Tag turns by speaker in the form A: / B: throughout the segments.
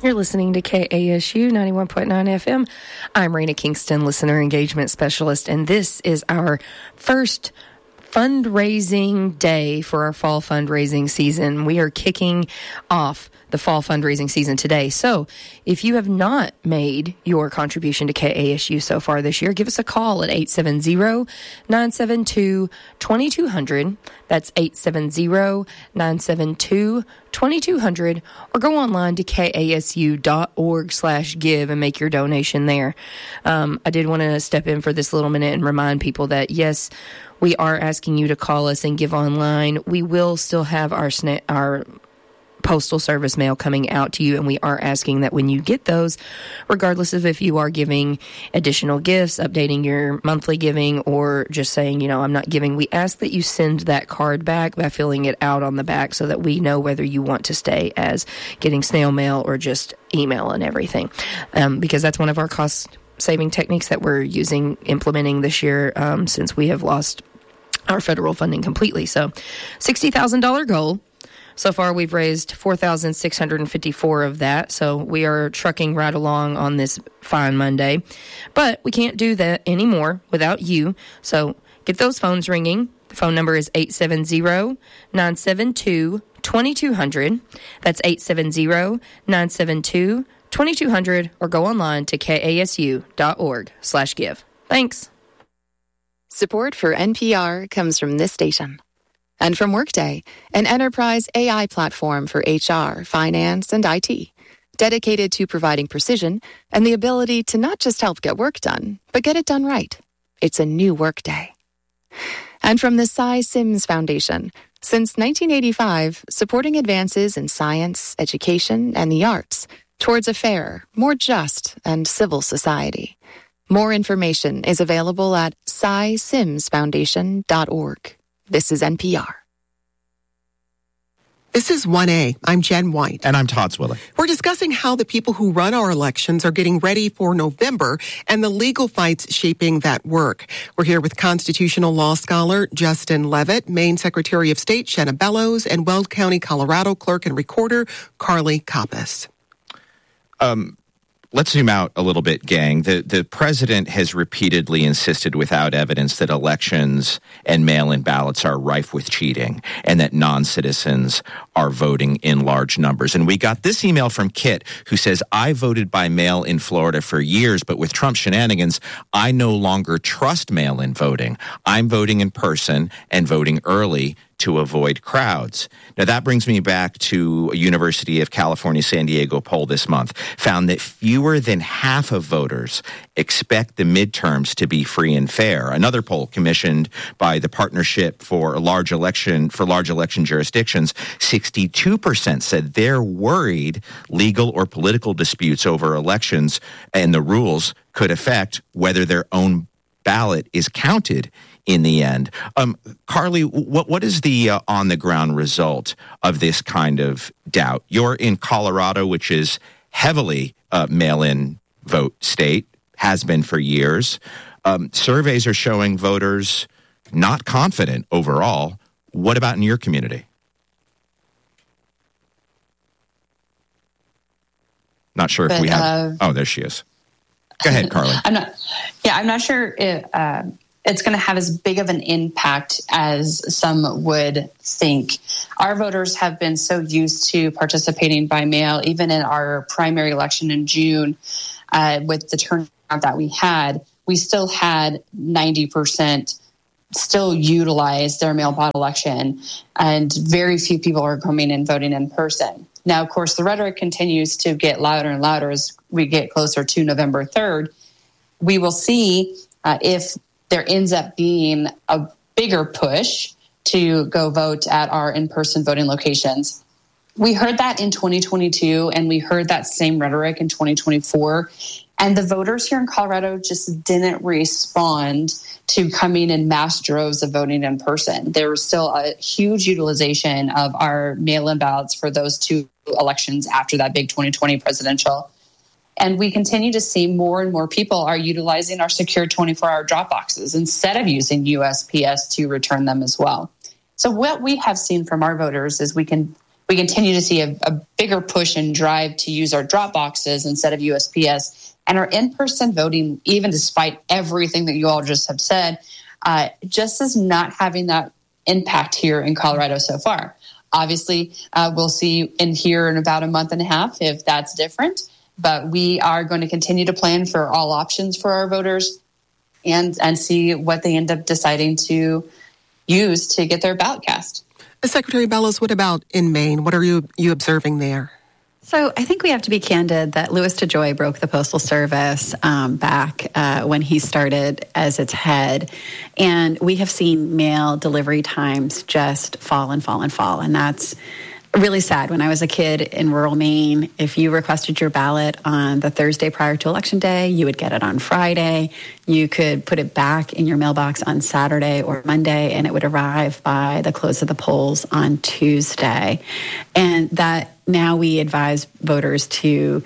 A: You're listening to KASU 91.9 FM. I'm Raina Kingston, Listener Engagement Specialist, and this is our first fundraising day for our fall fundraising season. We are kicking off the fall fundraising season today. So if you have not made your contribution to KASU so far this year, give us a call at 870-972-2200. That's 870-972-2200, or go online to kasu.org/give and make your donation there. I did want to step in for this little minute and remind people that, yes, we are asking you to call us and give online. We will still have our Postal Service mail coming out to you, and we are asking that when you get those, regardless of if you are giving additional gifts, updating your monthly giving, or just saying, you know, I'm not giving, we ask that you send that card back by filling it out on the back so that we know whether you want to stay as getting snail mail or just email and everything, because that's one of our cost-saving techniques that we're implementing this year, since we have lost our federal funding completely. So $60,000 goal. So far, we've raised $4,654 of that, so we are trucking right along on this fine Monday. But we can't do that anymore without you, so get those phones ringing. The phone number is 870-972-2200. That's 870-972-2200, or go online to kasu.org/give. Thanks.
B: Support for NPR comes from this station. And from Workday, an enterprise AI platform for HR, finance, and IT, dedicated to providing precision and the ability to not just help get work done, but get it done right. It's a new Workday. And from the Cy Sims Foundation, since 1985, supporting advances in science, education, and the arts towards a fairer, more just, and civil society. More information is available at cysimsfoundation.org. This is NPR.
C: This is 1A. I'm Jen White.
D: And I'm Todd Swilly.
C: We're discussing how the people who run our elections are getting ready for November and the legal fights shaping that work. We're here with constitutional law scholar Justin Levitt, Maine Secretary of State Shenna Bellows, and Weld County, Colorado Clerk and Recorder Carly Koppas.
D: Let's zoom out a little bit, gang. The president has repeatedly insisted without evidence that elections and mail-in ballots are rife with cheating and that non-citizens are voting in large numbers. And we got this email from Kit, who says, I voted by mail in Florida for years, but with Trump shenanigans, I no longer trust mail-in voting. I'm voting in person and voting early to avoid crowds. Now, that brings me back to a University of California, San Diego poll this month, found that fewer than half of voters expect the midterms to be free and fair. Another poll commissioned by the Partnership for Large Election Jurisdictions, 62% said they're worried legal or political disputes over elections and the rules could affect whether their own ballot is counted in the end. Carly, what is the on-the-ground result of this kind of doubt? You're in Colorado, which is heavily mail-in vote state, has been for years. Surveys are showing voters not confident overall. What about in your community? Not sure if we have... Oh, there she is. Go ahead, Carly.
E: I'm not sure if... it's going to have as big of an impact as some would think. Our voters have been so used to participating by mail, even in our primary election in June, with the turnout that we still had 90% still utilize their mail ballot election, and very few people are coming and voting in person. Now, of course, the rhetoric continues to get louder and louder as we get closer to November 3rd. We will see if there ends up being a bigger push to go vote at our in-person voting locations. We heard that in 2022, and we heard that same rhetoric in 2024. And the voters here in Colorado just didn't respond to coming in mass droves of voting in person. There was still a huge utilization of our mail-in ballots for those two elections after that big 2020 presidential. And we continue to see more and more people are utilizing our secure 24-hour drop boxes instead of using USPS to return them as well. So what we have seen from our voters is we can we continue to see a bigger push and drive to use our drop boxes instead of USPS. And our in-person voting, even despite everything that you all just have said, just is not having that impact here in Colorado so far. Obviously, we'll see in here in about a month and a half if that's different. But we are going to continue to plan for all options for our voters and see what they end up deciding to use to get their ballot cast.
C: Secretary Bellows, what about in Maine? What are you observing there?
F: So I think we have to be candid that Louis DeJoy broke the Postal Service back when he started as its head. And we have seen mail delivery times just fall and fall and fall. And that's really sad. When I was a kid in rural Maine, if you requested your ballot on the Thursday prior to Election Day, you would get it on Friday. You could put it back in your mailbox on Saturday or Monday, and it would arrive by the close of the polls on Tuesday. And that now we advise voters to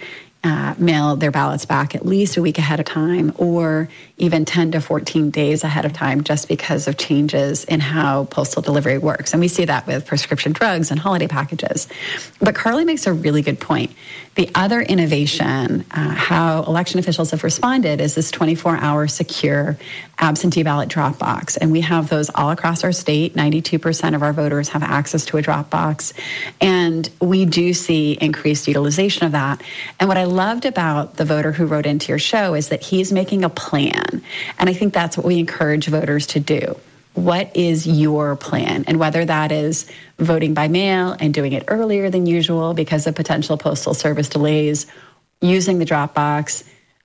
F: mail their ballots back at least a week ahead of time or even 10 to 14 days ahead of time just because of changes in how postal delivery works. And we see that with prescription drugs and holiday packages. But Carly makes a really good point. The other innovation, how election officials have responded, is this 24-hour secure absentee ballot drop box. And we have those all across our state. 92% of our voters have access to a drop box. And we do see increased utilization of that. And what I loved about the voter who wrote into your show is that he's making a plan. And I think that's what we encourage voters to do. What is your plan? And whether that is voting by mail and doing it earlier than usual because of potential postal service delays, using the drop box,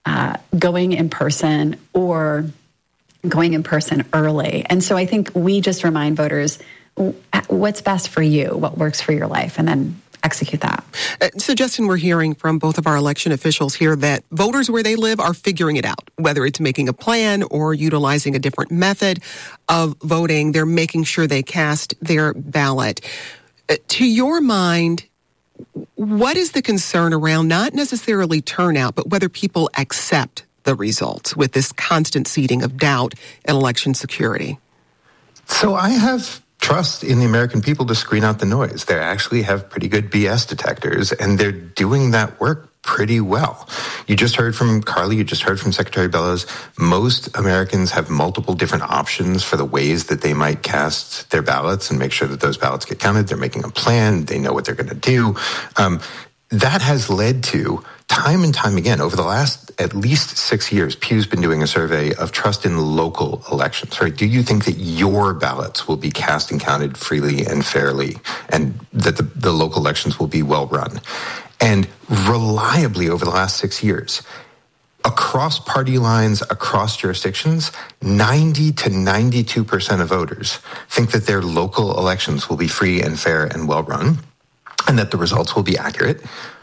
F: going in person, or going in person early. And so I think we just remind voters what's best for you, what works for your life, and then execute that.
C: So, Justin, we're hearing from both of our election officials here that voters where they live are figuring it out, whether it's making a plan or utilizing a different method of voting. They're making sure they cast their ballot. To your mind, what is the concern around not necessarily turnout, but whether people accept the results with this constant seeding of doubt in election security?
G: So I have trust in the American people to screen out the noise. They actually have pretty good BS detectors, and they're doing that work pretty well. You just heard from Carly, you just heard from Secretary Bellows. Most Americans have multiple different options for the ways that they might cast their ballots and make sure that those ballots get counted. They're making a plan. They know what they're going to do. That has led to, time and time again, over the last at least 6 years, Pew's been doing a survey of trust in local elections, right? Do you think that your ballots will be cast and counted freely and fairly, and that the local elections will be well run? And reliably over the last 6 years, across party lines, across jurisdictions, 90 to 92% of voters think that their local elections will be free and fair and well run, and that the results will be accurate,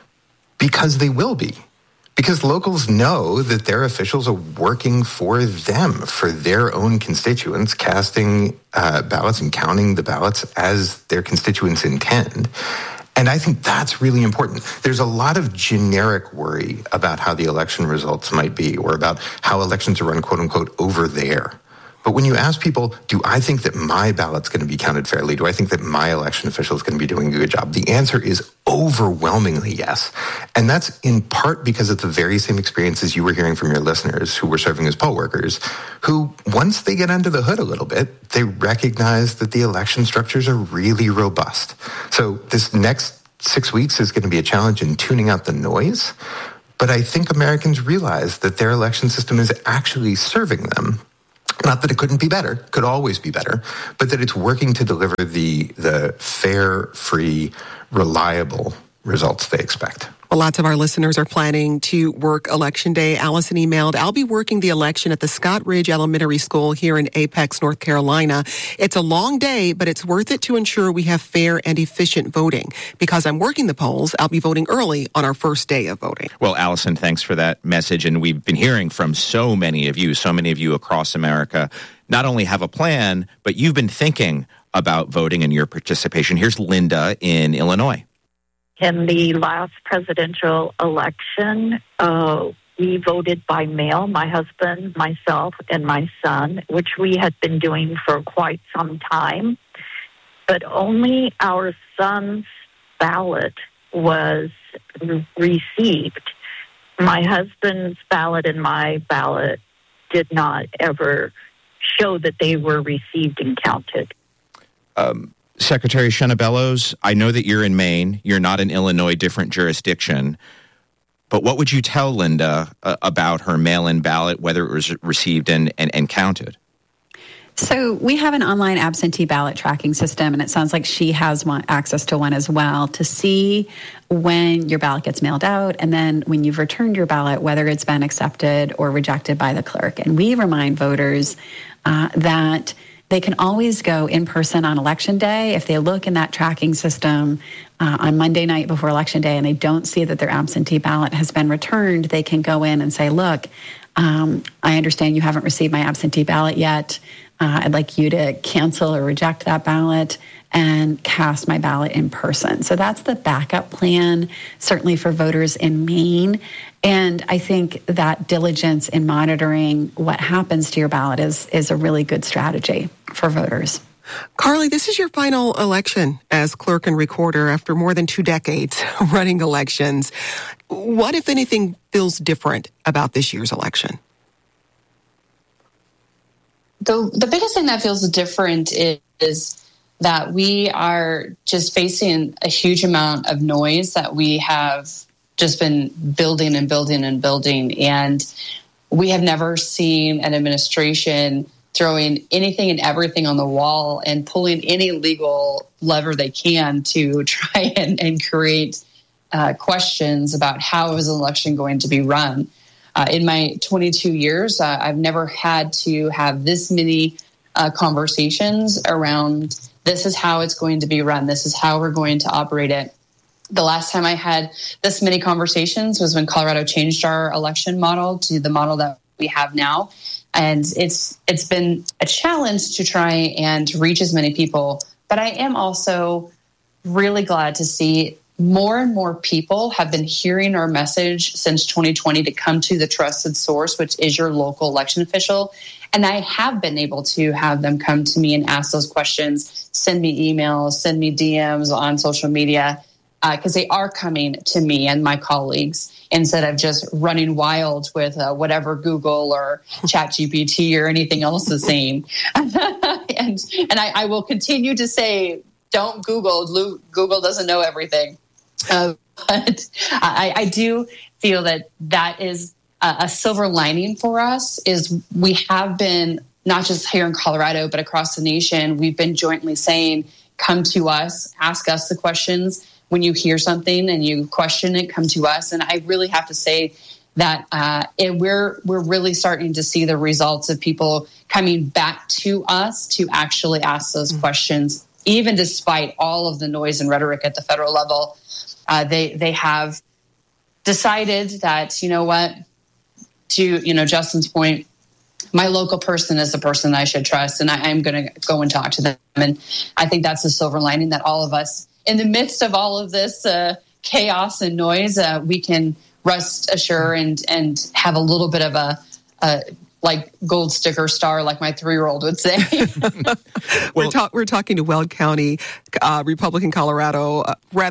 G: because they will be. Because locals know that their officials are working for them, for their own constituents, casting ballots and counting the ballots as their constituents intend. And I think that's really important. There's a lot of generic worry about how the election results might be, or about how elections are run, quote unquote, over there. But when you ask people, do I think that my ballot's going to be counted fairly? Do I think that my election official is going to be doing a good job? The answer is overwhelmingly yes. And that's in part because of the very same experiences you were hearing from your listeners who were serving as poll workers, who, once they get under the hood a little bit, they recognize that the election structures are really robust. So this next 6 weeks is going to be a challenge in tuning out the noise. But I think Americans realize that their election system is actually serving them. Not that it couldn't be better, could always be better, but that it's working to deliver the fair, free, reliable results they expect.
C: Well, lots of our listeners are planning to work Election Day. Allison emailed, I'll be working the election at the Scott Ridge Elementary School here in Apex, North Carolina. It's a long day, but it's worth it to ensure we have fair and efficient voting. Because I'm working the polls, I'll be voting early on our first day of voting.
D: Well, Allison, thanks for that message. And we've been hearing from so many of you across America, not only have a plan, but you've been thinking about voting and your participation. Here's Linda in Illinois.
H: In the last presidential election, we voted by mail, my husband, myself, and my son, which we had been doing for quite some time. But only our son's ballot was received. My husband's ballot and my ballot did not ever show that they were received and counted.
D: Secretary Shenna Bellows, I know that you're in Maine. You're not in Illinois, different jurisdiction. But what would you tell Linda about her mail-in ballot, whether it was received and counted?
F: So we have an online absentee ballot tracking system, and it sounds like she has access to one as well, to see when your ballot gets mailed out and then when you've returned your ballot, whether it's been accepted or rejected by the clerk. And we remind voters that they can always go in person on Election Day. If they look in that tracking system on Monday night before Election Day and they don't see that their absentee ballot has been returned, they can go in and say, look, I understand you haven't received my absentee ballot yet. I'd like you to cancel or reject that ballot and cast my ballot in person. So that's the backup plan, certainly for voters in Maine. And I think that diligence in monitoring what happens to your ballot is a really good strategy for voters.
C: Carly, this is your final election as clerk and recorder after more than 2 decades running elections. What, if anything, feels different about this year's election?
E: The biggest thing that feels different is that we are just facing a huge amount of noise that we have just been building and building and building. And we have never seen an administration throwing anything and everything on the wall and pulling any legal lever they can to try and create questions about how is an election going to be run. In my 22 years, I've never had to have this many conversations around this is how it's going to be run. This is how we're going to operate it. The last time I had this many conversations was when Colorado changed our election model to the model that we have now. And it's been a challenge to try and reach as many people. But I am also really glad to see more and more people have been hearing our message since 2020 to come to the trusted source, which is your local election official. And I have been able to have them come to me and ask those questions, send me emails, send me DMs on social media, because they are coming to me and my colleagues instead of just running wild with whatever Google or ChatGPT or anything else is saying. and I will continue to say, don't Google. Google doesn't know everything. But I do feel that is a silver lining for us is we have been, not just here in Colorado, but across the nation, we've been jointly saying, come to us, ask us the questions. When you hear something and you question it, come to us. And I really have to say that we're really starting to see the results of people coming back to us to actually ask those questions, even despite all of the noise and rhetoric at the federal level. They have decided that, you know what, to Justin's point, my local person is the person I should trust, and I'm going to go and talk to them. And I think that's the silver lining that all of us, in the midst of all of this chaos and noise, we can rest assured and have a little bit of a like gold sticker star, like my 3-year-old would say.
C: We're talking to Weld County Republican Colorado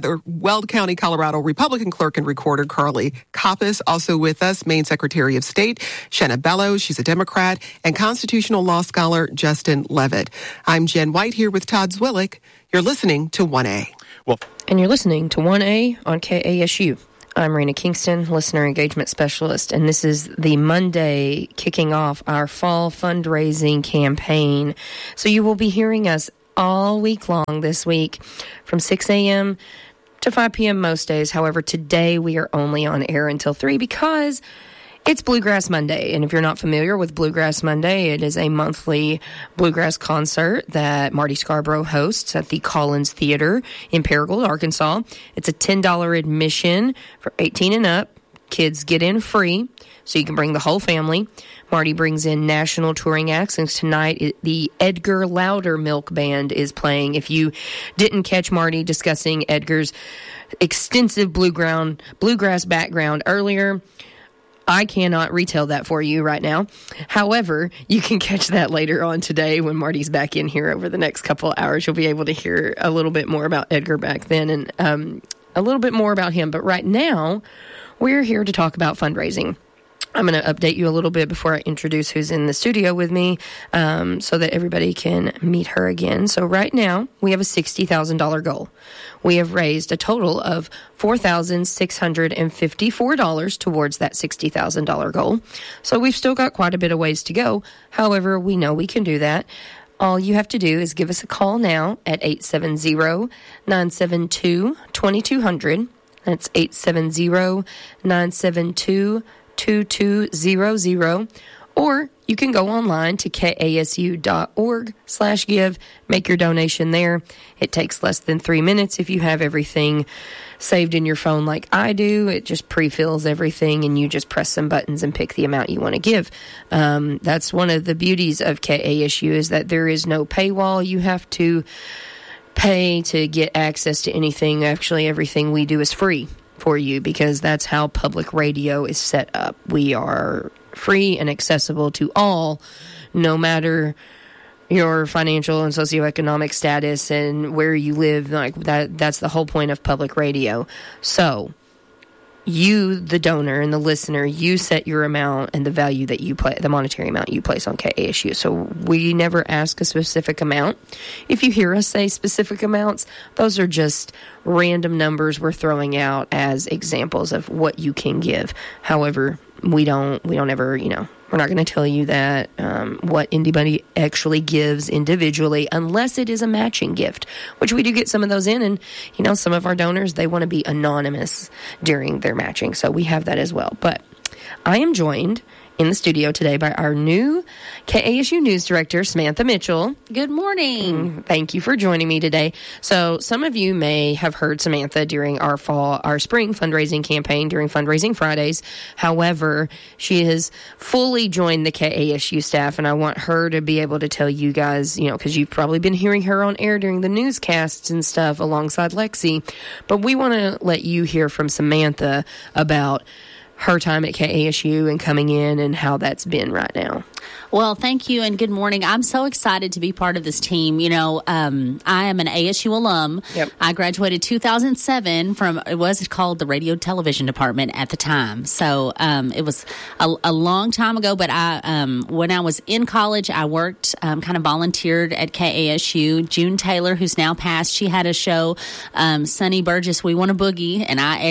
C: Republican clerk and recorder Carly Koppas. Also with us, Maine Secretary of State Shenna Bellows, she's a Democrat, and constitutional law scholar Justin Levitt. I'm Jen White here with Todd Zwillick. You're listening to 1A.
A: And you're listening to 1A on KASU. I'm Raina Kingston, Listener Engagement Specialist, and this is the Monday kicking off our fall fundraising campaign. So you will be hearing us all week long this week from 6 a.m. to 5 p.m. most days. However, today we are only on air until 3 because it's Bluegrass Monday. And if you're not familiar with Bluegrass Monday, it is a monthly bluegrass concert that Marty Scarborough hosts at the Collins Theater in Paragould, Arkansas. It's a $10 admission for 18 and up. Kids get in free, so you can bring the whole family. Marty brings in national touring acts, and tonight the Edgar Loudermilk Band is playing. If you didn't catch Marty discussing Edgar's extensive bluegrass background earlier, I cannot retail that for you right now. However, you can catch that later on today when Marty's back in here over the next couple of hours. You'll be able to hear a little bit more about Edgar back then and a little bit more about him. But right now, we're here to talk about fundraising. I'm going to update you a little bit before I introduce who's in the studio with me so that everybody can meet her again. So right now, we have a $60,000 goal. We have raised a total of $4,654 towards that $60,000 goal. So we've still got quite a bit of ways to go. However, we know we can do that. All you have to do is give us a call now at 870-972-2200. That's 870-972-2200. 2200, or you can go online to kasu.org/give, make your donation there. It takes less than 3 minutes if you have everything saved in your phone like I do. It just pre-fills everything and you just press some buttons and pick the amount you want to give. That's one of the beauties of KASU is that there is no paywall. You have to pay to get access to anything. Actually, everything we do is free for you because that's how public radio is set up. We are free and accessible to all, no matter your financial and socioeconomic status and where you live. Like that's the whole point of public radio. So you, the donor and the listener, you set your amount and the value that you play, the monetary amount you place on KASU. So we never ask a specific amount. If you hear us say specific amounts, those are just random numbers we're throwing out as examples of what you can give. However, we don't ever, we're not going to tell you that what anybody actually gives individually unless it is a matching gift, which we do get some of those in. And, some of our donors, they want to be anonymous during their matching. So we have that as well. But I am joined in the studio today by our new KASU News Director, Samantha Mitchell.
I: Good morning.
A: Thank you for joining me today. So some of you may have heard Samantha during our spring fundraising campaign during Fundraising Fridays. However, she has fully joined the KASU staff, and I want her to be able to tell you guys, because you've probably been hearing her on air during the newscasts and stuff alongside Lexi, but we want to let you hear from Samantha about her time at KASU and coming in and how that's been right now.
I: Well, thank you and good morning. I'm so excited to be part of this team. I am an ASU alum.
A: Yep.
I: I graduated 2007 from, it was called the Radio Television Department at the time. So it was a long time ago, but when I was in college, I worked, kind of volunteered at KASU. June Taylor, who's now passed, she had a show, Sonny Burgess, We Want a Boogie, and I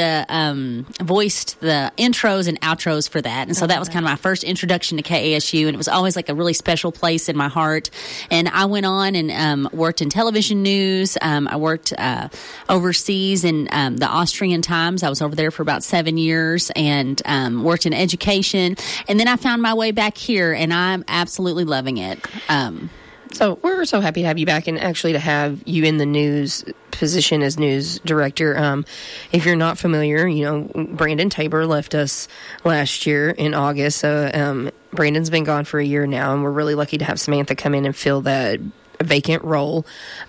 I: voiced the intros and outros for that. And so that was kind of my first introduction to KASU, and it was always like a really special place in my heart. And I went on and worked in television news. I worked overseas in the Austrian Times. I was over there for about 7 years and worked in education. And then I found my way back here, and I'm absolutely loving it.
A: So we're so happy to have you back and actually to have you in the news position as news director. If you're not familiar, Brandon Tabor left us last year in August. So Brandon's been gone for a year now, and we're really lucky to have Samantha come in and fill that vacant role.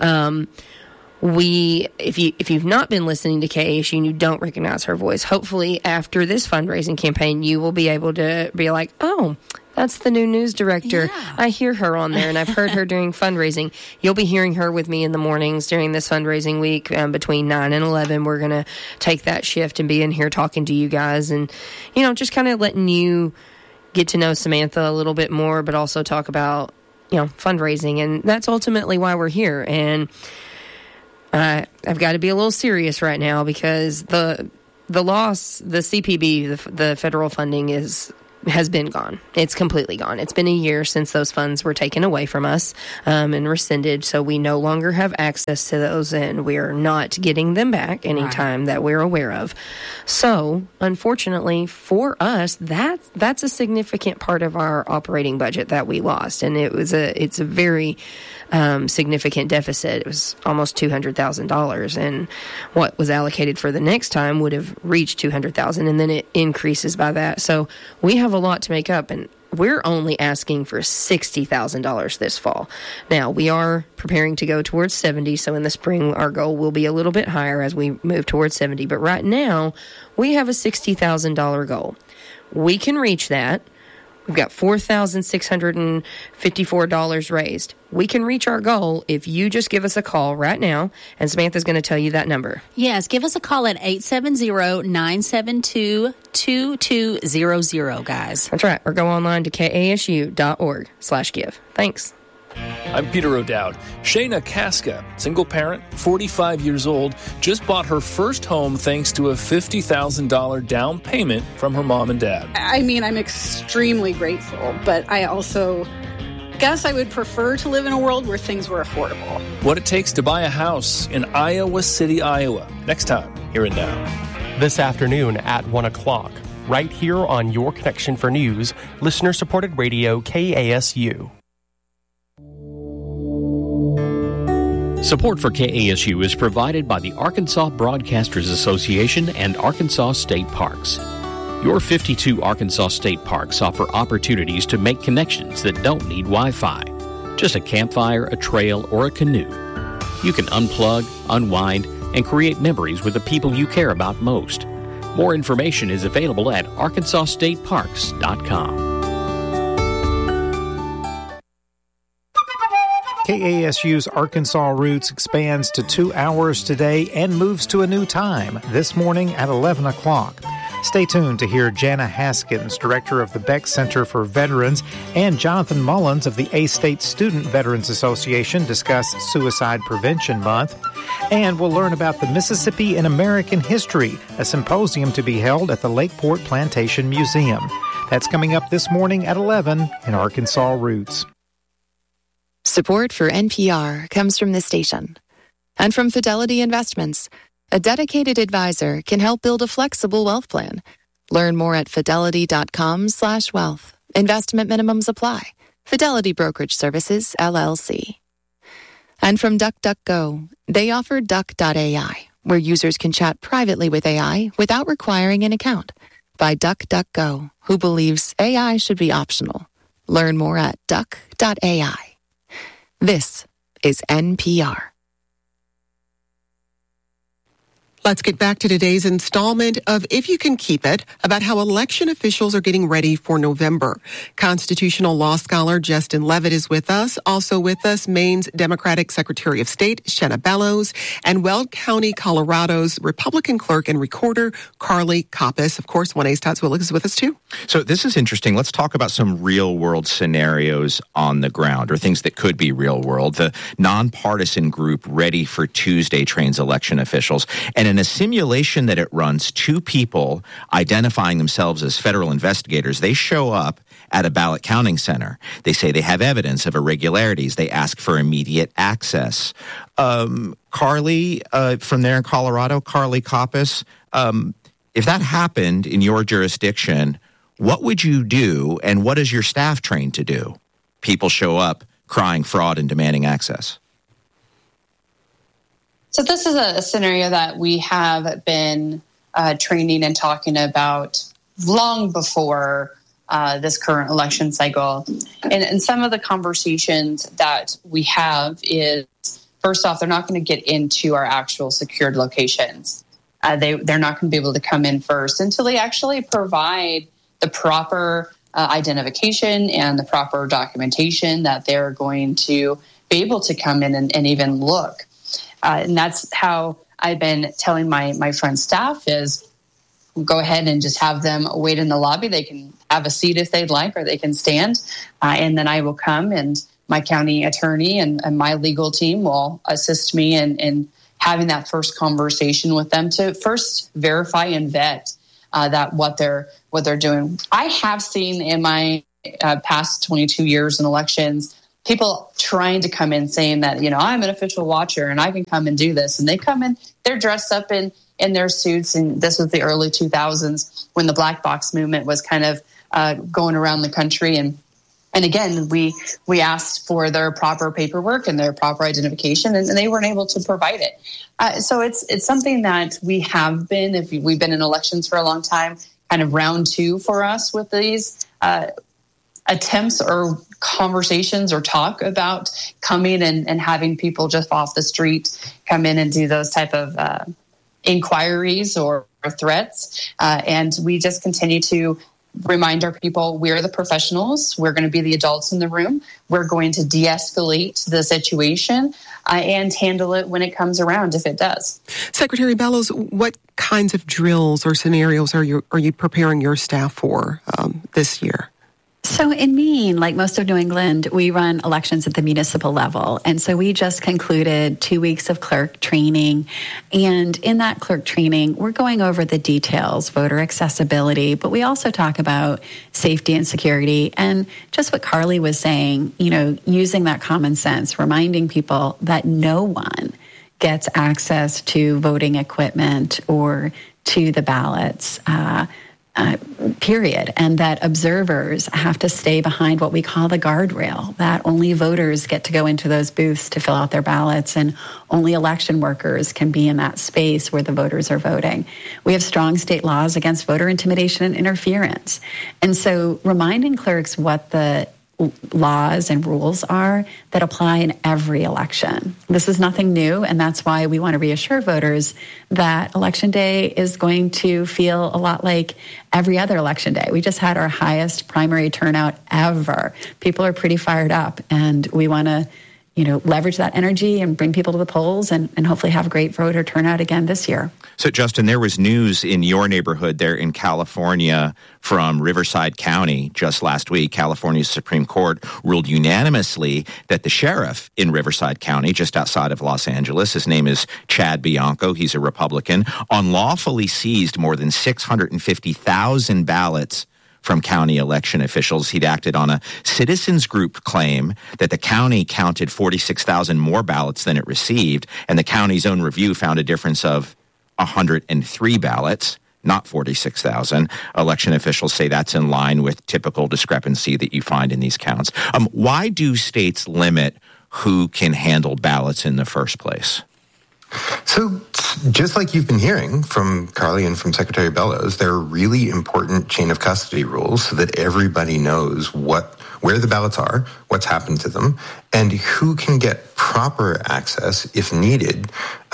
A: If you've not been listening to KASU and you don't recognize her voice, hopefully after this fundraising campaign, you will be able to be like, oh, that's the new news director.
I: Yeah.
A: I hear her on there, and I've heard her during fundraising. You'll be hearing her with me in the mornings during this fundraising week between 9 and 11. We're going to take that shift and be in here talking to you guys and, just kind of letting you get to know Samantha a little bit more, but also talk about, fundraising. And that's ultimately why we're here. And I've got to be a little serious right now because the loss, the CPB, the federal funding has been gone. It's completely gone. It's been a year since those funds were taken away from us and rescinded, so we no longer have access to those, and we're not getting them back anytime that we're aware of. So, unfortunately for us, that's a significant part of our operating budget that we lost, and it's a very significant deficit. It was almost $200,000, and what was allocated for the next time would have reached $200,000, and then it increases by that. So we have a lot to make up, and we're only asking for $60,000 this fall. Now, we are preparing to go towards 70, so in the spring, our goal will be a little bit higher as we move towards 70. But right now, we have a $60,000 goal. We can reach that. We've got $4,654 raised. We can reach our goal if you just give us a call right now, and Samantha's going to tell you that number.
I: Yes, give us a call at 870-972-2200, guys.
A: That's right. Or go online to kasu.org/give. Thanks.
J: I'm Peter O'Dowd. Shayna Casca, single parent, 45 years old, just bought her first home thanks to a $50,000 down payment from her mom and dad.
K: I mean, I'm extremely grateful, but I also guess I would prefer to live in a world where things were affordable.
J: What it takes to buy a house in Iowa City, Iowa. Next time, here and now.
L: This afternoon at 1 o'clock, right here on Your Connection for News, listener-supported radio KASU.
M: Support for KASU is provided by the Arkansas Broadcasters Association and Arkansas State Parks. Your 52 Arkansas state parks offer opportunities to make connections that don't need Wi-Fi. Just a campfire, a trail, or a canoe. You can unplug, unwind, and create memories with the people you care about most. More information is available at arkansasstateparks.com.
N: KASU's Arkansas Roots expands to 2 hours today and moves to a new time this morning at 11 o'clock. Stay tuned to hear Jana Haskins, director of the Beck Center for Veterans, and Jonathan Mullins of the A-State Student Veterans Association discuss Suicide Prevention Month. And we'll learn about the Mississippi in American History, a symposium to be held at the Lakeport Plantation Museum. That's coming up this morning at 11 in Arkansas Roots.
B: Support for NPR comes from this station and from Fidelity Investments. A dedicated advisor can help build a flexible wealth plan. Learn more at fidelity.com/wealth. Investment minimums apply. Fidelity Brokerage Services, LLC. And from DuckDuckGo, they offer Duck.ai, where users can chat privately with AI without requiring an account. By DuckDuckGo, who believes AI should be optional. Learn more at Duck.ai. This is NPR.
C: Let's get back to today's installment of If You Can Keep It, about how election officials are getting ready for November. Constitutional law scholar Justin Levitt is with us. Also with us, Maine's Democratic Secretary of State, Shenna Bellows, and Weld County, Colorado's Republican clerk and recorder, Carly Koppes. Of course, 1A's Tots Willick is with us too.
D: So this is interesting. Let's talk about some real-world scenarios on the ground, or things that could be real-world. The nonpartisan group Ready for Tuesday trains election officials, and in a simulation that it runs, 2 people identifying themselves as federal investigators, they show up at a ballot counting center. They say they have evidence of irregularities. They ask for immediate access. Carly, from there in Colorado, Carly Koppes, if that happened in your jurisdiction, what would you do, and what is your staff trained to do? People show up crying fraud and demanding access.
E: So this is a scenario that we have been training and talking about long before this current election cycle. And some of the conversations that we have is, first off, they're not going to get into our actual secured locations. They're not going to be able to come in first until they actually provide the proper identification and the proper documentation that they're going to be able to come in and even look. And that's how I've been telling my front staff is go ahead and just have them wait in the lobby. They can have a seat if they'd like, or they can stand. And then I will come, and my county attorney and my legal team will assist me in having that first conversation with them to first verify and vet that what they're doing. I have seen in my past 22 years in elections, people trying to come in saying that, I'm an official watcher and I can come and do this. And they come in, they're dressed up in their suits. And this was the early 2000s when the black box movement was kind of going around the country. And again, we asked for their proper paperwork and their proper identification, and they weren't able to provide it. So it's something that we have been, if we've been in elections for a long time, kind of round 2 for us with these attempts or conversations or talk about coming and having people just off the street come in and do those type of inquiries or threats. And we just continue to remind our people we're the professionals. We're going to be the adults in the room. We're going to de-escalate the situation and handle it when it comes around if it does.
C: Secretary Bellows, what kinds of drills or scenarios are you preparing your staff for this year?
F: So in Maine, like most of New England, we run elections at the municipal level. And so we just concluded 2 weeks of clerk training. And in that clerk training, we're going over the details, voter accessibility, but we also talk about safety and security. And just what Carly was saying, using that common sense, reminding people that no one gets access to voting equipment or to the ballots, period, and that observers have to stay behind what we call the guardrail, that only voters get to go into those booths to fill out their ballots, and only election workers can be in that space where the voters are voting. We have strong state laws against voter intimidation and interference. And so reminding clerks what the laws and rules are that apply in every election. This is nothing new, and that's why we want to reassure voters that Election Day is going to feel a lot like every other election day. We just had our highest primary turnout ever. People are pretty fired up, and we want to leverage that energy and bring people to the polls and hopefully have great voter turnout again this year.
D: So, Justin, there was news in your neighborhood there in California from Riverside County just last week. California's Supreme Court ruled unanimously that the sheriff in Riverside County, just outside of Los Angeles, his name is Chad Bianco, he's a Republican, unlawfully seized more than 650,000 ballots from county election officials. He'd acted on a citizens group claim that the county counted 46,000 more ballots than it received, and the county's own review found a difference of 103 ballots, not 46,000. Election officials say that's in line with typical discrepancy that you find in these counts. Why do states limit who can handle ballots in the first place?
G: So just like you've been hearing from Carly and from Secretary Bellows, there are really important chain of custody rules so that everybody knows where the ballots are, what's happened to them, and who can get proper access, if needed,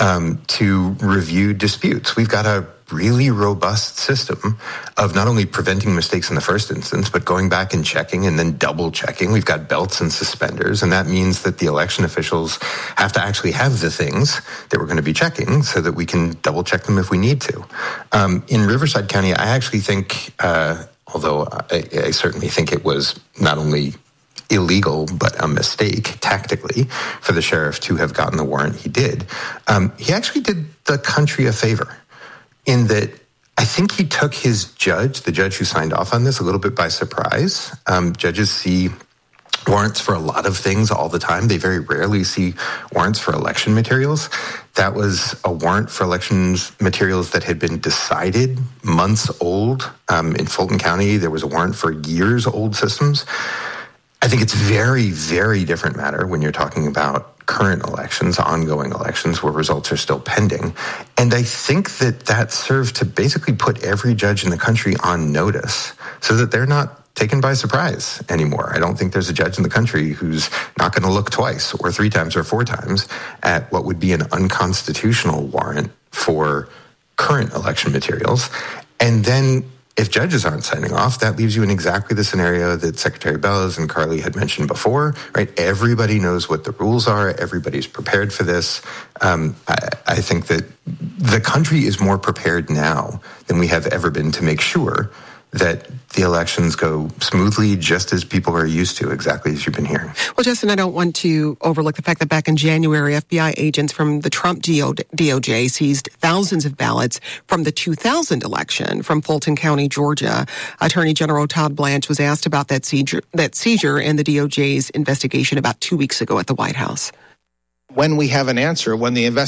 G: to review disputes. We've got a really robust system of not only preventing mistakes in the first instance, but going back and checking and then double checking. We've got belts and suspenders, and that means that the election officials have to actually have the things that we're going to be checking so that we can double check them if we need to. In Riverside County, I actually think, although I certainly think it was not only illegal, but a mistake tactically for the sheriff to have gotten the warrant he did, he actually did the country a favor in that I think he took his judge, the judge who signed off on this, a little bit by surprise. Judges see warrants for a lot of things all the time. They very rarely see warrants for election materials. That was a warrant for elections materials that had been decided months old. In Fulton County, there was a warrant for years old systems. I think it's very, very different matter when you're talking about current elections, ongoing elections where results are still pending. And I think that served to basically put every judge in the country on notice so that they're not taken by surprise anymore. I don't think there's a judge in the country who's not going to look twice or 3 times or 4 times at what would be an unconstitutional warrant for current election materials. And then if judges aren't signing off, that leaves you in exactly the scenario that Secretary Bellows and Carly had mentioned before, right? Everybody knows what the rules are. Everybody's prepared for this. I think that the country is more prepared now than we have ever been to make sure that the elections go smoothly, just as people are used to, exactly as you've been hearing.
C: Well, Justin, I don't want to overlook the fact that back in January, FBI agents from the Trump DOJ seized thousands of ballots from the 2000 election from Fulton County, Georgia. Attorney General Todd Blanche was asked about that seizure in the DOJ's investigation about 2 weeks ago at the White House.
O: When we have an answer, when the